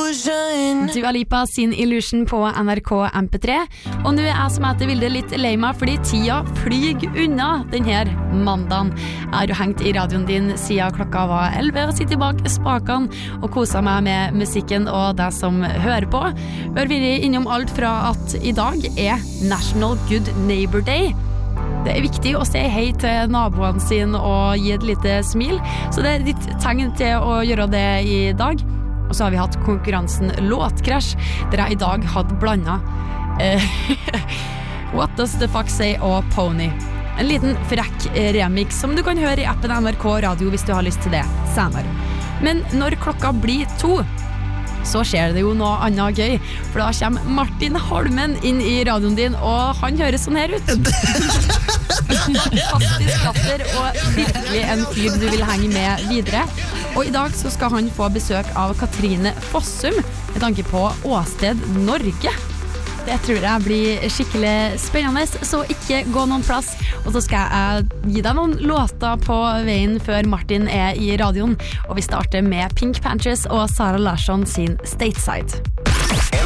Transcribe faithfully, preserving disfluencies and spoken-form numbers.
illusion. Dua Lipa sin Illusion på N R K M P tre. Og nå er jeg som heter Vilde litt lei meg, fordi tida flyg unna denne mandagen. Jeg har jo hengt i radioen din siden klokka var elleve og sitter bak spakene og koset meg med musikken og deg som hører på. Vi har vært innom alt fra at i dag er National Good Neighbor Day. Det er viktig å si hei til naboene sine og gi et lite smil, så det er ditt tegn til å gjøre det i dag. Og så har vi hatt konkurransen Låtkrasj, der jeg i dag hadde blandet eh, What Does the Fox Say og Pony. En liten frekk remix som du kan høre i appen N R K Radio hvis du har lyst til det senere. Men når klokka blir to, så skjer det jo noe annet gøy, for da kommer Martin Holmen inn i radioen din, og han høres sånn her ut. Fantastisk latter, og virkelig en fyr du vil henge med videre. Og i dag så skal han få besøk av Katrine Fossum, med tanke på Åsted Norge. Det tror jeg blir skikkelig spennende, så ikke gå noen plass. Og så skal jeg gi deg noen låter på veien før Martin er i radioen. Og vi starter med Pink Panthers og Sara Larsson sin Stateside.